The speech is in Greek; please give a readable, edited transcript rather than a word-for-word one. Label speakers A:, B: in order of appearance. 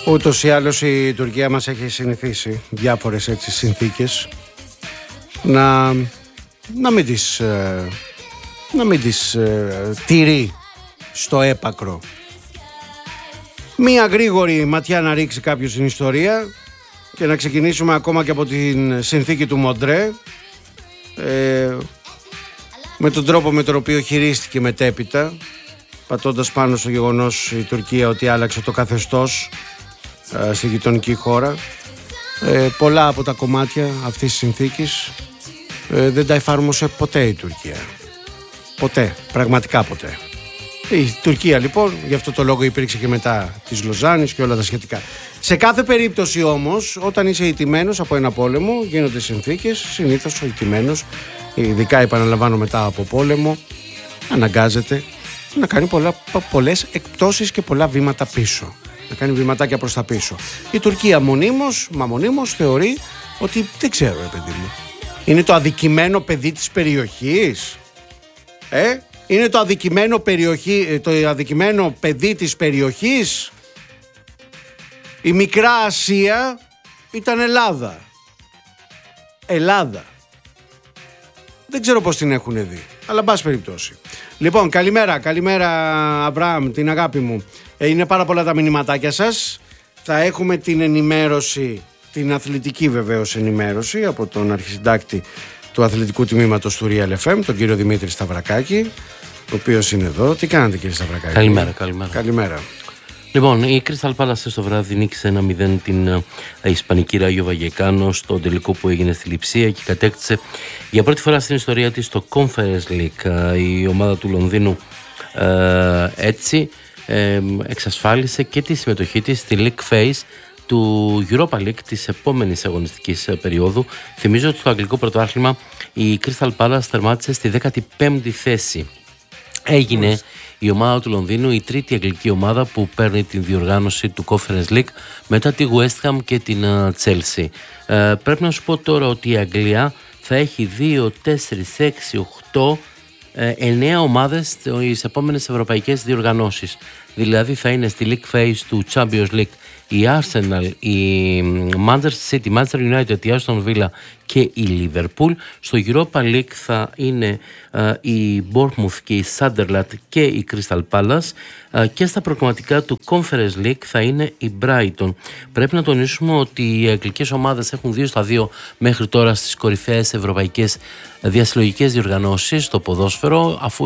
A: Ούτως ή άλλως η Τουρκία μας έχει συνηθίσει διάφορες έτσι συνθήκες να μην τις τηρεί στο έπακρο. Μία γρήγορη ματιά να ρίξει κάποιος στην ιστορία και να ξεκινήσουμε ακόμα και από την συνθήκη του Μοντρέ, με τον τρόπο με τον οποίο χειρίστηκε μετέπειτα, πατώντας πάνω στο γεγονός η Τουρκία ότι άλλαξε το καθεστώς στη γειτονική χώρα. Πολλά από τα κομμάτια αυτής της συνθήκης δεν τα εφάρμοσε ποτέ η Τουρκία. Ποτέ, πραγματικά ποτέ. Η Τουρκία λοιπόν γι' αυτό το λόγο υπήρξε και μετά της Λοζάνης και όλα τα σχετικά. Σε κάθε περίπτωση όμως, όταν είσαι ηττημένος από ένα πόλεμο, γίνονται συνθήκες. Συνήθως ο ηττημένος, ειδικά επαναλαμβάνω μετά από πόλεμο, αναγκάζεται να κάνει πολλές εκπτώσεις και πολλά βήματα πίσω. Να κάνει βηματάκια προς τα πίσω. Η Τουρκία μονίμως θεωρεί ότι δεν ξέρω, παιδί μου. Είναι το αδικημένο παιδί της περιοχής. Είναι το αδικημένο παιδί της περιοχής. Η Μικρά Ασία ήταν Ελλάδα. Δεν ξέρω πώς την έχουν δει, αλλά εν πάση περιπτώσει. Λοιπόν, καλημέρα Αβραάμ, την αγάπη μου. Είναι πάρα πολλά τα μηνυματάκια σας. Θα έχουμε την ενημέρωση, την αθλητική βεβαίως ενημέρωση από τον αρχισυντάκτη του αθλητικού τμήματος του Real FM, τον κύριο Δημήτρη Σταυρακάκη, ο οποίος είναι εδώ. Τι κάνετε κύριε Σταυρακάκη? Καλημέρα.
B: Λοιπόν, η Crystal Palace το βράδυ νίκησε 1-0 την ισπανική Ράγιο Βαγεκάνο στο τελικό που έγινε στη Λειψία και κατέκτησε για πρώτη φορά στην ιστορία της το Conference League. Η ομάδα του Λονδίνου έτσι εξασφάλισε και τη συμμετοχή της στη League Phase του Europa League της επόμενης αγωνιστικής περίοδου. Θυμίζω ότι στο αγγλικό πρωτάθλημα η Crystal Palace τερμάτισε στη 15η θέση. Έγινε η ομάδα του Λονδίνου η τρίτη αγγλική ομάδα που παίρνει την διοργάνωση του Conference League μετά τη West Ham και την Chelsea. Πρέπει να σου πω τώρα ότι η Αγγλία θα έχει 2, 4, 6, 8, 9 ομάδες στις επόμενες ευρωπαϊκές διοργανώσεις. Δηλαδή θα είναι στη League Phase του Champions League η Arsenal, η Manchester City, Manchester United, η Aston Villa και η Liverpool. Στο Europa League θα είναι η Bournemouth και η Sunderland και η Crystal Palace, και στα προκριματικά του Conference League θα είναι η Brighton. Πρέπει να τονίσουμε ότι οι αγγλικές ομάδες έχουν 2-2 μέχρι τώρα στις κορυφαίες ευρωπαϊκές διασυλλογικές διοργανώσεις στο ποδόσφαιρο, αφού